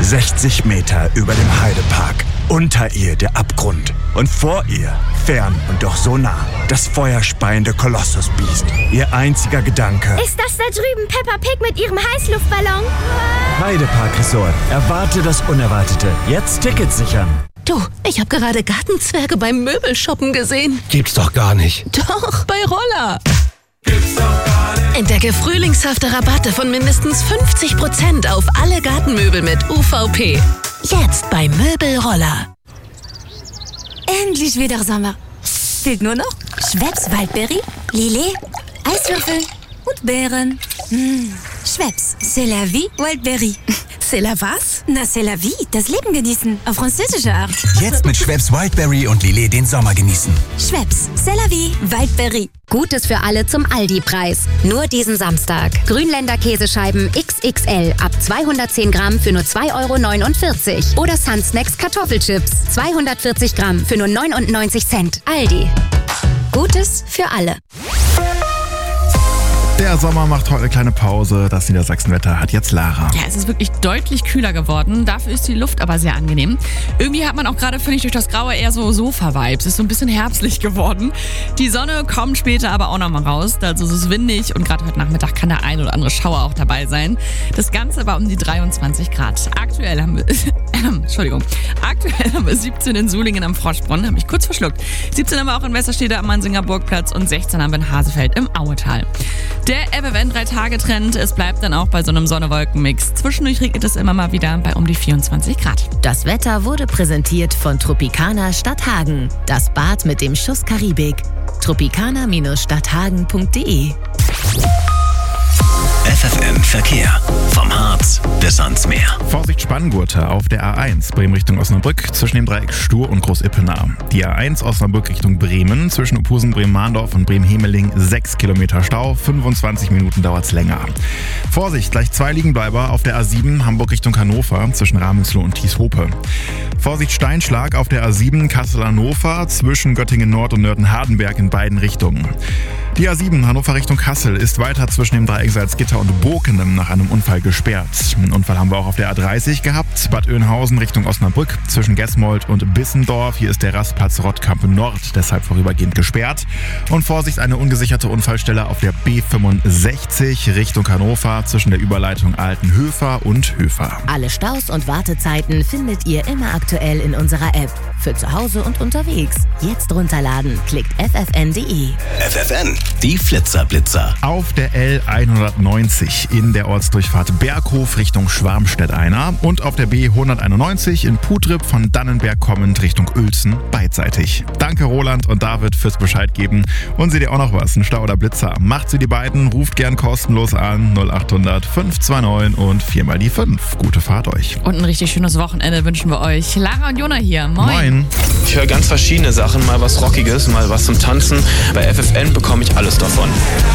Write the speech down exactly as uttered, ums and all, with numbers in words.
sechzig Meter über dem Heidepark. Unter ihr der Abgrund. Und vor ihr, fern und doch so nah, das feuerspeiende Kolossusbiest. Ihr einziger Gedanke: Ist das da drüben Peppa Pig mit ihrem Heißluftballon? Heidepark Resort. Erwarte das Unerwartete. Jetzt Tickets sichern. Du, ich habe gerade Gartenzwerge beim Möbelshoppen gesehen. Gibt's doch gar nicht. Doch, bei Roller. Gibt's doch gar nicht. Entdecke frühlingshafte Rabatte von mindestens fünfzig Prozent auf alle Gartenmöbel mit U V P. Jetzt bei Möbel Roller. Endlich wieder Sommer. Fehlt nur noch Schweppes Waldbeere, Lillet, Eiswürfel und Beeren. Mmh. Schweppes, c'est la vie, Wildberry. C'est la was? Na, c'est la vie, das Leben genießen, auf französische Art. Jetzt mit Schweppes Wildberry und Lillet den Sommer genießen. Schweppes, c'est la vie, Wildberry. Gutes für alle zum Aldi-Preis. Nur diesen Samstag. Grünländer Käsescheiben X X L ab zweihundertzehn Gramm für nur zwei Euro neunundvierzig. Oder Sunsnacks Kartoffelchips zweihundertvierzig Gramm für nur neunundneunzig Cent. Aldi. Gutes für alle. Der Sommer macht heute eine kleine Pause. Das Niedersachsenwetter hat jetzt Lara. Ja, es ist wirklich deutlich kühler geworden. Dafür ist die Luft aber sehr angenehm. Irgendwie hat man auch gerade, finde ich, durch das Graue eher so Sofa-Vibes. Es ist so ein bisschen herbstlich geworden. Die Sonne kommt später aber auch nochmal raus. Also es ist windig und gerade heute Nachmittag kann der ein oder andere Schauer auch dabei sein. Das Ganze war um die dreiundzwanzig Grad. Aktuell haben wir, äh, Entschuldigung, aktuell haben wir siebzehn in Sulingen am Froschbronn. Habe mich kurz verschluckt. siebzehn haben wir auch in Westerstede am Mansinger Burgplatz und sechzehn haben wir in Hasefeld im Auetal. Der F F N drei Tage Trend, es bleibt dann auch bei so einem Sonne-Wolken-Mix. Zwischendurch regnet es immer mal wieder bei um die vierundzwanzig Grad. Das Wetter wurde präsentiert von Tropicana Stadthagen. Das Bad mit dem Schuss Karibik. tropicana Stadthagen punkt de F F N Verkehr. Vom Harz bis ans Meer. Vorsicht Spanngurte auf der A eins, Bremen Richtung Osnabrück, zwischen dem Dreieck Stur und Groß-Ippenau. Die A eins Osnabrück Richtung Bremen, zwischen Uphusen, Bremen-Mahndorf und Bremen-Hemeling, sechs Kilometer Stau, fünfundzwanzig Minuten dauert's länger. Vorsicht, gleich zwei Liegenbleiber auf der A sieben, Hamburg Richtung Hannover, zwischen Ramelsloh und Thieshope. Vorsicht Steinschlag auf der A sieben, Kassel-Hannover, zwischen Göttingen-Nord und Nörten-Hardenberg in beiden Richtungen. Die A sieben, Hannover Richtung Kassel, ist weiter zwischen dem Dreieck Salzgitter und Bokenem nach einem Unfall gesperrt. Einen Unfall haben wir auch auf der A dreißig gehabt, Bad Oeynhausen Richtung Osnabrück, zwischen Gesmold und Bissendorf. Hier ist der Rastplatz Rottkampe Nord, deshalb vorübergehend gesperrt. Und Vorsicht, eine ungesicherte Unfallstelle auf der B fünfundsechzig Richtung Hannover, zwischen der Überleitung Altenhöfer und Höfer. Alle Staus und Wartezeiten findet ihr immer aktuell in unserer App. Für zu Hause und unterwegs. Jetzt runterladen. Klickt f f n punkt de. F F N, die Flitzerblitzer. Auf der L hundertneunzig in der Ortsdurchfahrt Berghof Richtung Schwarmstedt einer und auf der B hunderteinundneunzig in Putrip von Dannenberg kommend Richtung Uelzen beidseitig. Danke Roland und David fürs Bescheid geben. Und seht ihr auch noch was, ein Stau oder Blitzer? Macht sie die beiden, ruft gern kostenlos an null achthundert fünf zwei neun und viermal die fünf. Gute Fahrt euch. Und ein richtig schönes Wochenende wünschen wir euch. Lara und Jona hier. Moin. Moin. Ich höre ganz verschiedene Sachen, mal was Rockiges, mal was zum Tanzen. Bei F F N bekomme ich alles davon.